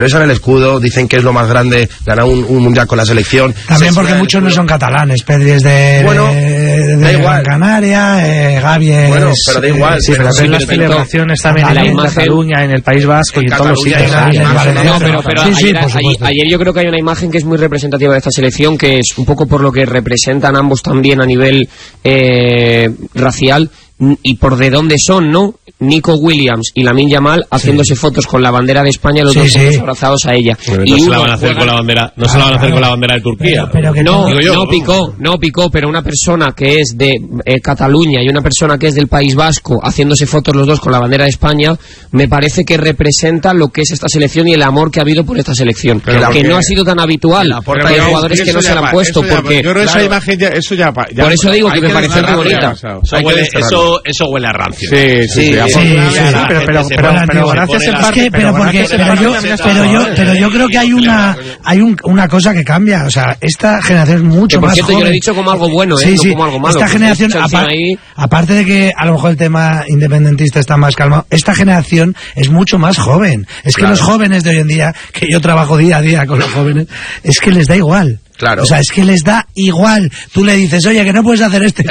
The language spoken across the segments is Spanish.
Besan el escudo, dicen que es lo más grande, ganar un mundial con la selección. También porque muchos no son catalanes, Pedri es de Gran Canaria, Gavi es... Bueno, pero da igual. Sí, pero ves las celebraciones también en Cataluña, en el País Vasco y en todos los sitios. No, pero ayer yo creo que hay una imagen que es muy representativa de esta selección, que es un poco por lo que representan ambos también a nivel racial y por de dónde son, ¿no? Nico Williams y Lamine Yamal haciéndose fotos con la bandera de España, los dos abrazados a ella. Pero no se la van a hacer con la bandera, no se la van a hacer con la bandera de Turquía. No picó, pero una persona que es de Cataluña y una persona que es del País Vasco haciéndose fotos los dos con la bandera de España, me parece que representa lo que es esta selección y el amor que ha habido por esta selección, que no ha sido tan habitual. Hay jugadores que no se la han puesto porque yo creo esa imagen por eso digo que me parece muy bonita. Eso huele a rancio. Sí, pero yo creo que hay una cosa que cambia, o sea, esta generación es mucho más joven. Yo lo he dicho como algo bueno, no como algo malo. Esta generación, aparte de que a lo mejor el tema independentista está más calmado, esta generación es mucho más joven. Es que los jóvenes de hoy en día, que yo trabajo día a día con los jóvenes, es que les da igual. Claro. O sea, es que les da igual. Tú le dices, oye, que no puedes hacer esto.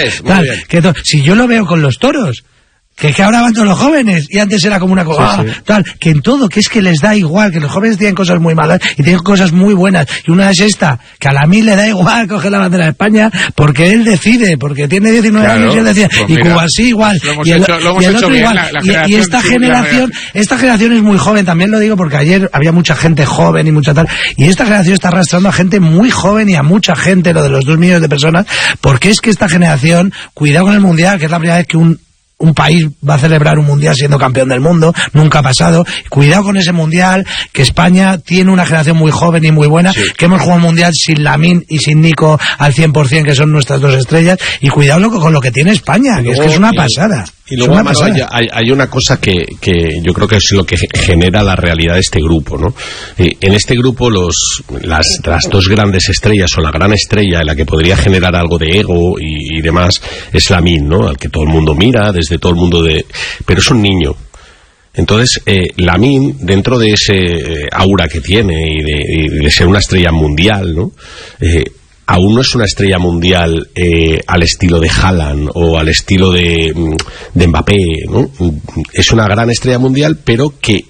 Si yo lo veo con los toros, que ahora van todos los jóvenes y antes era como una cosa tal, que en todo, que es que les da igual, que los jóvenes tienen cosas muy malas y tienen cosas muy buenas, y una es esta, que a Lamine le da igual coger la bandera de España porque él decide, porque tiene 19 años y él decía, pues y Cuba sí igual, y el otro igual, y esta generación es muy joven, también lo digo porque ayer había mucha gente joven y mucha tal, y esta generación está arrastrando a gente muy joven y a mucha gente, lo de los 2 millones de personas, porque es que esta generación, cuidado con el mundial, que es la primera vez que un país va a celebrar un mundial siendo campeón del mundo, nunca ha pasado. Cuidado con ese mundial, que España tiene una generación muy joven y muy buena, que hemos jugado un mundial sin Lamine y sin Nico al 100%, que son nuestras 2 estrellas, y cuidado con lo que tiene España, que es una pasada. Y luego hay una cosa que yo creo que es lo que genera la realidad de este grupo, ¿no? En este grupo las 2 grandes estrellas, o la gran estrella en la que podría generar algo de ego y demás, es Lamine, ¿no? Al que todo el mundo mira, desde todo el mundo pero es un niño. Entonces, Lamine, dentro de ese aura que tiene y de ser una estrella mundial, ¿no? Aún no es una estrella mundial al estilo de Haaland o al estilo de Mbappé, ¿no? Es una gran estrella mundial, pero que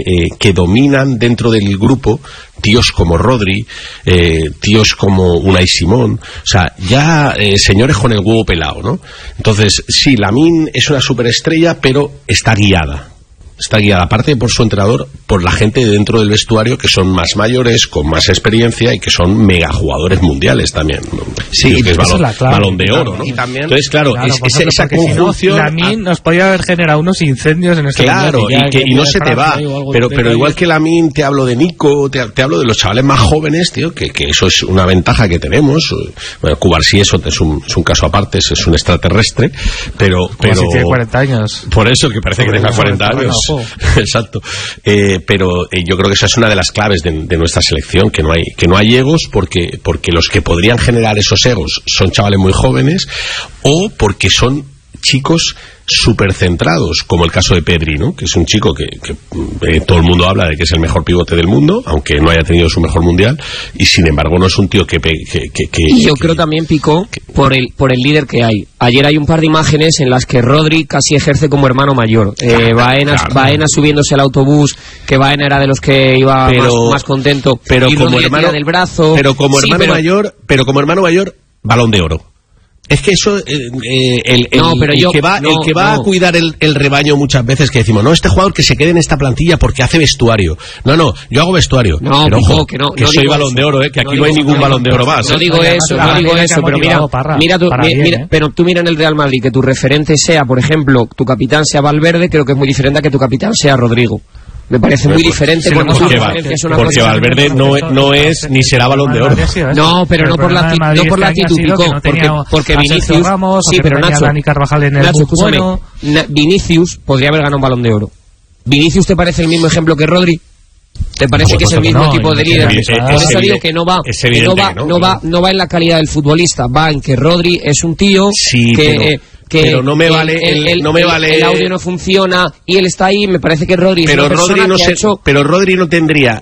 dominan dentro del grupo tíos como Rodri, tíos como Unai Simón, o sea, ya señores con el huevo pelado, ¿no? Entonces, sí, Lamine es una superestrella, pero está guiada, aparte por su entrenador, por la gente dentro del vestuario, que son más mayores, con más experiencia y que son mega jugadores mundiales también, ¿no? Sí, que es balón de oro, ¿no? Y también, entonces, claro, esa conjunción, si no, Lamine nos podría haber generado unos incendios en este mundial, y no se te va, pero igual que Lamine, te hablo de Nico, te hablo de los chavales más jóvenes, tío, que eso es una ventaja que tenemos. Bueno, Cubarsí es un caso aparte, es un extraterrestre, pero si tiene 40 años. Por eso, que parece que tenga 40 años. Exacto, pero yo creo que esa es una de las claves de nuestra selección, que no hay egos, porque los que podrían generar esos egos son chavales muy jóvenes, o porque son chicos súper centrados, como el caso de Pedri, ¿no? Que es un chico que todo el mundo habla de que es el mejor pivote del mundo, aunque no haya tenido su mejor mundial, y sin embargo no es un tío que yo creo también picó por el líder que hay. Ayer hay un par de imágenes en las que Rodri casi ejerce como hermano mayor. Baena subiéndose al autobús, que Baena era de los que iba más contento, pero y como Rodri hermano del brazo, pero como hermano mayor, Balón de Oro. Es que eso, el que va a cuidar el rebaño muchas veces, que decimos, no, este jugador que se quede en esta plantilla porque hace vestuario. No, yo hago vestuario. No, pero ojo, que soy Balón de Oro, que aquí no hay ningún Balón de Oro más. No digo eso, pero tú mira en el Real Madrid, que tu referente sea, por ejemplo, tu capitán sea Valverde, creo que es muy diferente a que tu capitán sea Rodrigo. Me parece muy diferente, porque Valverde no es ni será Balón de Oro. No, pero no por la actitud, porque Vinicius, sí, pero Nacho, escúchame, Vinicius podría haber ganado un Balón de Oro. ¿Vinicius te parece el mismo ejemplo que Rodri? ¿Te parece que es el mismo tipo de líder? Por eso digo que no va en la calidad del futbolista, va en que Rodri es un tío que pero no me vale el audio no funciona y él está ahí, me parece que Rodri pero es una persona Rodri no que ha hecho... pero Rodri no tendría